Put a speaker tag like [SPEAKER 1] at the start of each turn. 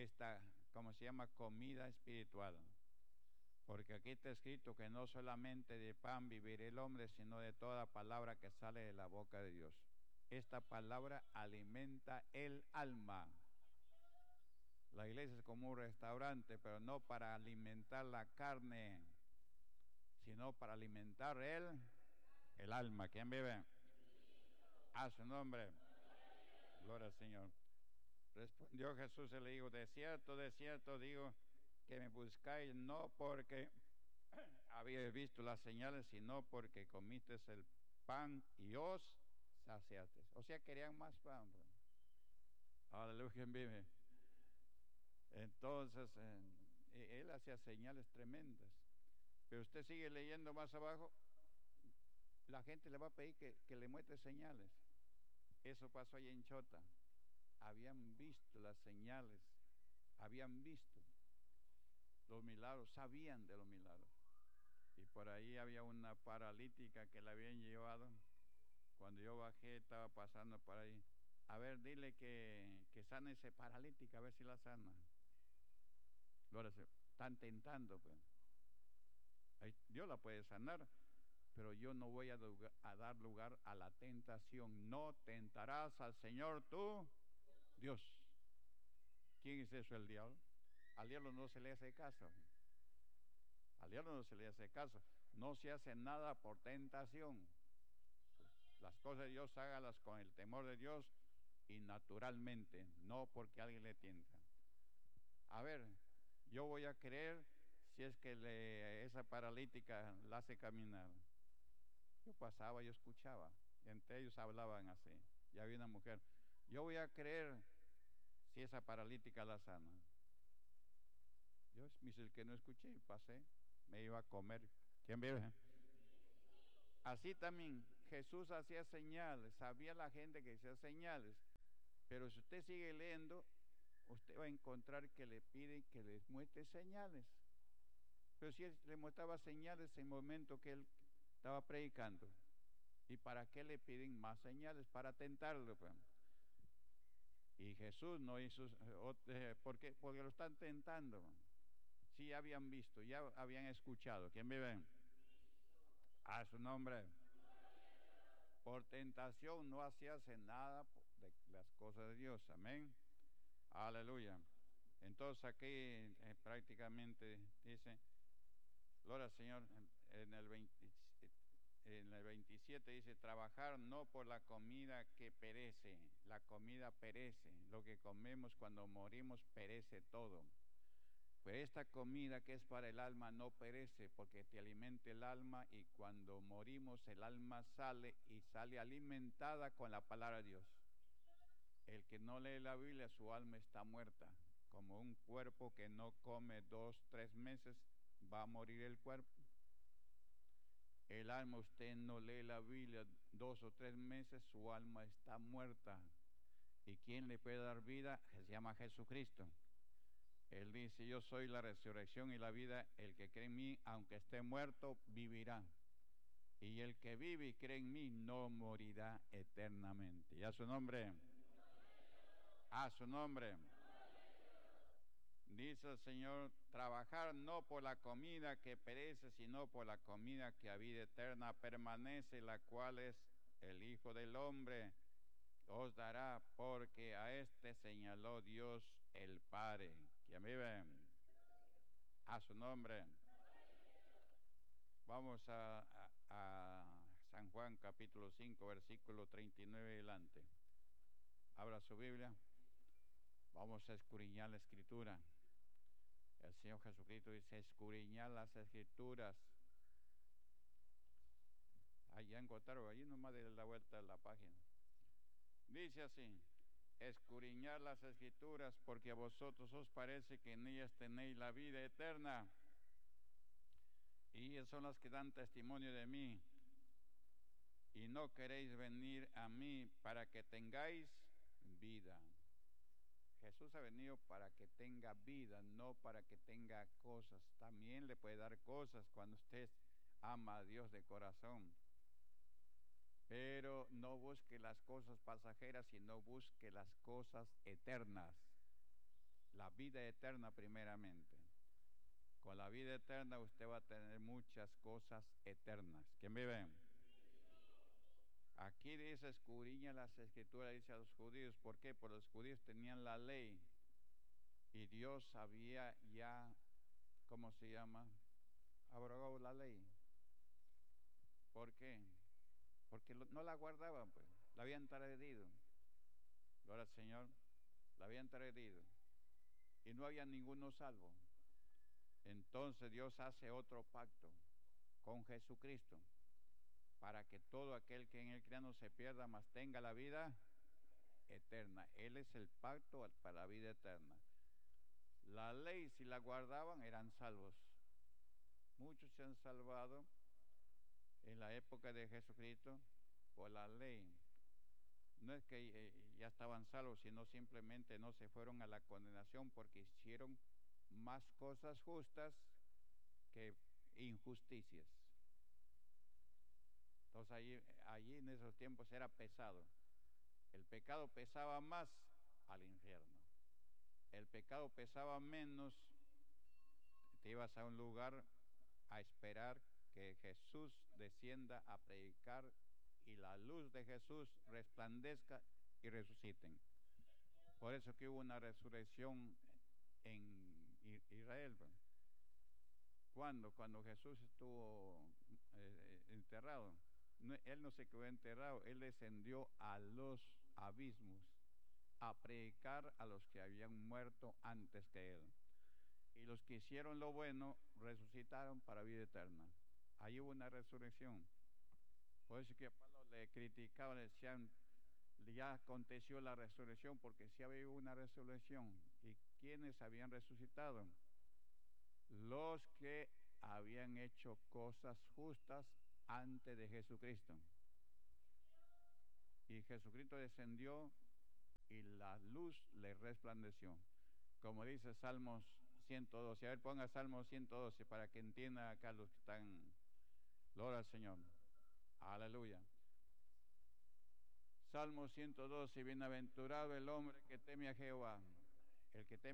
[SPEAKER 1] esta, ¿cómo se llama? Comida espiritual. Porque aquí está escrito que no solamente de pan vivirá el hombre, sino de toda palabra que sale de la boca de Dios. Esta palabra alimenta el alma. La iglesia es como un restaurante, pero no para alimentar la carne, sino para alimentar el alma. ¿Quién vive? A su nombre. Gloria al Señor. Respondió Jesús y le dijo, de cierto digo que me buscáis no porque habéis visto las señales, sino porque comisteis el pan y os saciasteis. O sea, querían más pan. Aleluya, ¿quién vive? Entonces, él hacía señales tremendas. Pero usted sigue leyendo más abajo, la gente le va a pedir que le muestre señales. Eso pasó allá en Chota. Habían visto las señales, habían visto los milagros, sabían de los milagros. Y por ahí había una paralítica que la habían llevado. Cuando yo bajé, estaba pasando por ahí. A ver, dile que sane esa paralítica, a ver si la sana. Gloria, están tentando, pues. Dios la puede sanar, pero yo no voy a dar lugar a la tentación. No tentarás al Señor tú, Dios. ¿Quién es eso? El diablo. Al diablo no se le hace caso. Al diablo no se le hace caso. No se hace nada por tentación. Las cosas de Dios hágalas con el temor de Dios y naturalmente, no porque alguien le tienta. A ver, yo voy a creer si es que esa paralítica la hace caminar. Yo pasaba, yo escuchaba, entre ellos hablaban así. Ya había una mujer. Yo voy a creer si esa paralítica la sana. Yo el que no escuché y pasé, me iba a comer. ¿Quién vive? Así también Jesús hacía señales, sabía la gente que hacía señales, pero si usted sigue leyendo, usted va a encontrar que le piden que les muestre señales. Pero si él le mostraba señales en el momento que él estaba predicando, ¿y para qué le piden más señales? Para tentarlo, pues. Y Jesús no hizo, ¿por qué? Porque lo están tentando. Sí habían visto, ya habían escuchado. ¿Quién vive? A su nombre. Por tentación no hacías nada de las cosas de Dios. Amén. Aleluya. Entonces aquí prácticamente dice, gloria al Señor, en el 27 dice, trabajar no por la comida que perece. La comida perece. Lo que comemos cuando morimos perece todo. Pero esta comida que es para el alma no perece, porque te alimenta el alma, y cuando morimos el alma sale y sale alimentada con la palabra de Dios. El que no lee la Biblia, su alma está muerta. Como un cuerpo que no come 2, 3 meses, va a morir el cuerpo. El alma, usted no lee la Biblia 2 o 3 meses, su alma está muerta. ¿Y quién le puede dar vida? Se llama Jesucristo. Él dice, yo soy la resurrección y la vida, el que cree en mí, aunque esté muerto, vivirá. Y el que vive y cree en mí, no morirá eternamente. Y a su nombre, a su nombre. Dice el Señor, trabajar no por la comida que perece, sino por la comida que a vida eterna permanece, la cual es el Hijo del Hombre, os dará, porque a este señaló Dios el Padre. ¿Quién vive? A su nombre. Vamos a San Juan capítulo 5, versículo 39 adelante. Abra su Biblia. Vamos a escudriñar la Escritura. El Señor Jesucristo dice, escudriñar las Escrituras. Allá encontraron, allí nomás de la vuelta a la página. Dice así, escudriñar las Escrituras, porque a vosotros os parece que en ellas tenéis la vida eterna. Y ellas son las que dan testimonio de mí. Y no queréis venir a mí para que tengáis vida. Jesús ha venido para que tenga vida, no para que tenga cosas. También le puede dar cosas cuando usted ama a Dios de corazón. Pero no busque las cosas pasajeras, sino busque las cosas eternas. la vida eterna primeramente. Con la vida eterna usted va a tener muchas cosas eternas. ¿Quién vive? Aquí dice, escudriña las escrituras, dice a los judíos. ¿Por qué? Porque los judíos tenían la ley y Dios había ya, ¿cómo se llama? Abrogado la ley. ¿Por qué? Porque no la guardaban, pues, la habían transgredido. Gloria al Señor, la habían transgredido. Y no había ninguno salvo. Entonces Dios hace otro pacto con Jesucristo para que todo aquel que en él crea no se pierda, mas tenga la vida eterna. Él es el pacto para la vida eterna. La ley, si la guardaban, eran salvos. Muchos se han salvado en la época de Jesucristo por la ley. No es que ya estaban salvos, sino simplemente no se fueron a la condenación porque hicieron más cosas justas que injusticias. Entonces allí en esos tiempos era pesado. El pecado pesaba más al infierno. El pecado pesaba menos. Te ibas a un lugar a esperar que Jesús descienda a predicar y la luz de Jesús resplandezca y resuciten. Por eso que hubo una resurrección en Israel. Cuando Jesús estuvo enterrado, él no se quedó enterrado, él descendió a los abismos a predicar a los que habían muerto antes que él. Y los que hicieron lo bueno resucitaron para vida eterna. Ahí hubo una resurrección. Por eso que Pablo le criticaban, le decían, ya aconteció la resurrección, porque sí había una resurrección. ¿Y quiénes habían resucitado? Los que habían hecho cosas justas antes de Jesucristo. Y Jesucristo descendió y la luz le resplandeció. Como dice Salmos 112. A ver, ponga Salmos 112 para que entienda acá los que están. Gloria al Señor. Aleluya. Salmo 112, bienaventurado el hombre que teme a Jehová. El que teme